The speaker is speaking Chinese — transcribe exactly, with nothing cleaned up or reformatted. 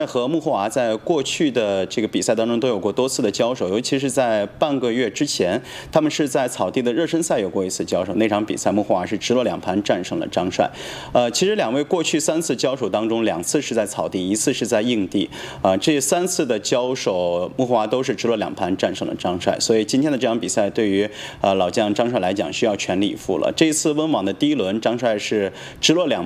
和穆霍娃在过去的这个比赛当中都有过多次的交手，尤其是在半个月之前，他们是在草地的热身赛有过一次交手。那场比赛，穆霍娃是直落两盘战胜了张帅。呃，其实两位过去三次交手当中，两次是在草地，一次是在硬地。啊、呃，这三次的交手，穆霍娃都是直落两盘战胜了张帅。所以今天的这场比赛，对于呃老将张帅来讲，需要全力以赴了。这一次温网的第一轮，张帅是直落两。